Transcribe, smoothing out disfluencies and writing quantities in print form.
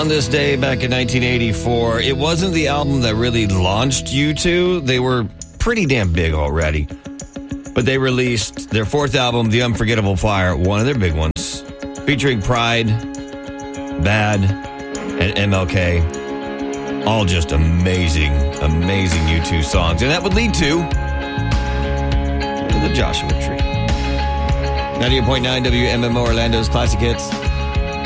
On this day back in 1984, it wasn't the album that really launched U2. They were pretty damn big already. But they released their fourth album, The Unforgettable Fire, one of their big ones, featuring Pride, Bad, and MLK. All just amazing U2 songs. And that would lead to the Joshua Tree. 98.9 WMMO Orlando's Classic Hits.